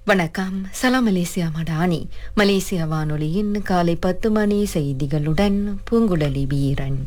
வணக்கம். சலாம் Malaysia Madani. Malaysia வானொலியின் காலை 10 மணி செய்திகளுடன் பூங்குழலி வீரன்.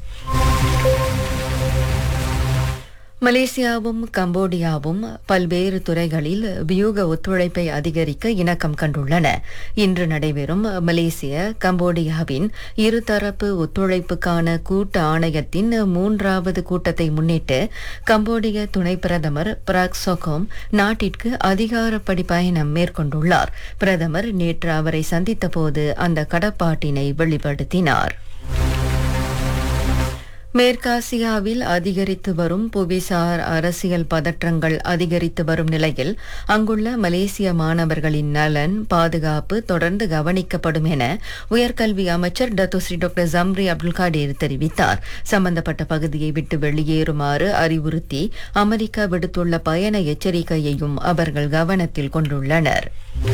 மலேசியாவும் கம்போடியாவும் பல்வேறு துறைகளில் வியூக ஒத்துழைப்பை அதிகரிக்க இணக்கம் கண்டுள்ளன. இன்று நடைபெறும் மலேசிய கம்போடியாவின் இருதரப்பு ஒத்துழைப்புக்கான கூட்டு ஆணையத்தின் 3வது கூட்டத்தை முன்னிட்டு கம்போடிய துணை பிரதமர் பிராக் சொகோம் நாட்டிற்கு அதிகாரப்படி பயணம் மேற்கொண்டுள்ளார். பிரதமர் நேற்று அவரை சந்தித்தபோது அந்த கடப்பாட்டினை வெளிப்படுத்தினார். மேற்காசியாவில் அதிகரித்து வரும் புவிசார் அரசியல் பதற்றங்கள் அதிகரித்து வரும் நிலையில் அங்குள்ள மலேசிய மாணவர்களின் நலன் பாதுகாப்பு தொடர்ந்து கவனிக்கப்படும் என உயர்கல்வி அமைச்சர் டத்தோஸ்ரீ டாக்டர் ஜம்ரி அப்துல் காடீர் தெரிவித்தார். சம்பந்தப்பட்ட பகுதியை விட்டு வெளியேறுமாறு அறிவுறுத்தி அமெரிக்கா விடுத்துள்ள பயண எச்சரிக்கையையும் அவர்கள் கவனத்தில் கொண்டுள்ளனர்.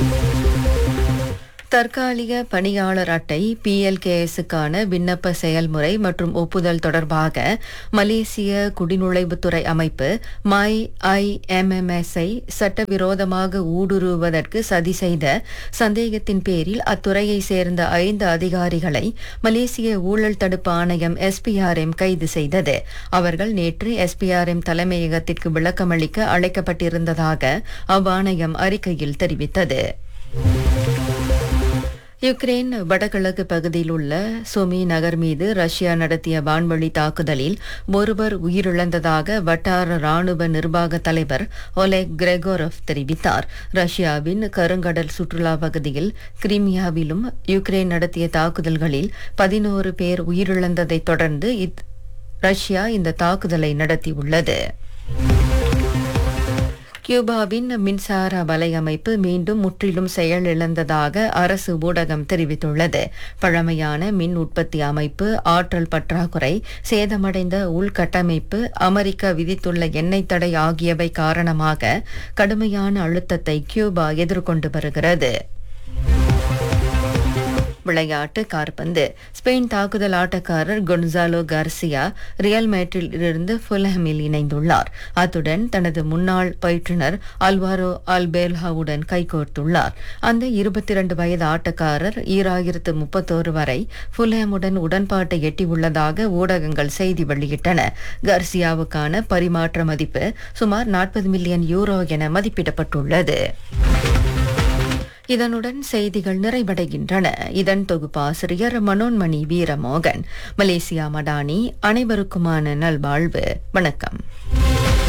தற்காலிக பணியாளர் அட்டை PLKS-க்கான விண்ணப்ப செயல்முறை மற்றும் ஒப்புதல் தொடர்பாக மலேசிய குடிநுழைவுத்துறை அமைப்பு MyIMMS-ஐ சட்டவிரோதமாக ஊடுருவதற்கு சதி செய்த சந்தேகத்தின் பேரில் அத்துறையை சேர்ந்த 5 அதிகாரிகளை மலேசிய ஊழல் தடுப்பு ஆணையம் SPRM கைது செய்தது. அவர்கள் நேற்று SPRM தலைமையகத்திற்கு விளக்கமளிக்க அழைக்கப்பட்டிருந்ததாக அவ்வாணையம் அறிக்கையில் தெரிவித்தது. யுக்ரைன் வடகிழக்கு பகுதியில் உள்ள சுமி நகர் மீது ரஷ்யா நடத்திய வான்வழி தாக்குதலில் ஒருவர் உயிரிழந்ததாக வட்டார ராணுவ நிர்வாக தலைவர் ஒலெக் கிரெகோரவ் தெரிவித்தார். ரஷ்யாவின் கருங்கடல் சுற்றுலா பகுதியில் கிரிமியாவிலும் யுக்ரைன் நடத்திய தாக்குதல்களில் 11 பேர் உயிரிழந்ததைத் தொடர்ந்து ரஷ்யா இந்த தாக்குதலை நடத்தியுள்ளது. கியூபாவின் மின்சார வலையமைப்பு மீண்டும் முற்றிலும் செயலிழந்ததாக அரசு ஊடகம் தெரிவித்துள்ளது. பழமையான மின் உற்பத்தி அமைப்பு, ஆற்றல் பற்றாக்குறை, சேதமடைந்த உள்கட்டமைப்பு, அமெரிக்கா விதித்துள்ள எண்ணெய் தடை ஆகியவை காரணமாக கடுமையான அழுத்தத்தை கியூபா எதிர்கொண்டு வருகிறது. விளையாட்டு காற்பந்து. ஸ்பெயின் தாக்குதல் ஆட்டக்காரர் கொன்சாலோ கார்சியா ரியல் மேட்ரிலிருந்து ஃபுல்ஹாமில் இணைந்துள்ளார். அத்துடன் தனது முன்னாள் பயிற்றுனர் அல்வாரோ அல்பேல்ஹாவுடன் கைகோர்த்துள்ளார். அந்த 22 வயது ஆட்டக்காரர் 2031 வரை ஃபுல்ஹாமுடன் உடன்பாட்டை எட்டியுள்ளதாக ஊடகங்கள் செய்தி வெளியிட்டன. கார்சியாவுக்கான பரிமாற்ற மதிப்பு சுமார் 40 மில்லியன் யூரோ என மதிப்பிடப்பட்டுள்ளது. இதனுடன் செய்திகள் நிறைவடைகின்றன. இதன் தொகுப்பாசிரியர் மனோன்மணி வீரமோகன். மலேசியா மடானி. அனைவருக்குமான நல்வாழ்வு. வணக்கம்.